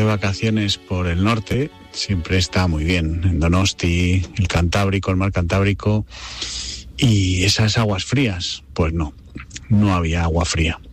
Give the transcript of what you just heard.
vacaciones por el norte, siempre está muy bien. En Donosti, el Cantábrico, el mar Cantábrico. Y esas aguas frías, pues no había agua fría.